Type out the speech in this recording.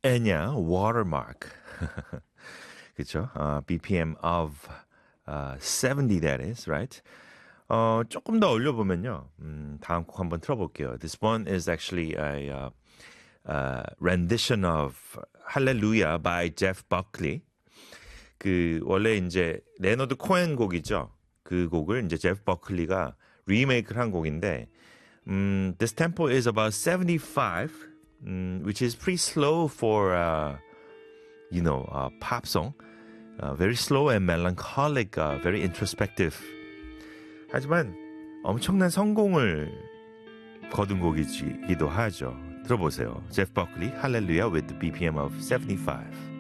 Enya, Watermark. 그쵸? BPM of 70, that is, right? 조금 더 올려보면요. 다음 곡 한번 틀어볼게요. This one is actually a rendition of Hallelujah by Jeff Buckley. 그 원래 이제 레너드 코엔 곡이죠. 그 곡을 이제 제프 버클리가 리메이크를 한 곡인데 this tempo is about 75, which is pretty slow for pop song. Very slow and melancholic, very introspective. 하지만 엄청난 성공을 거둔 곡이기도 하죠. 들어보세요. 제프 버클리, Hallelujah with the BPM of 75.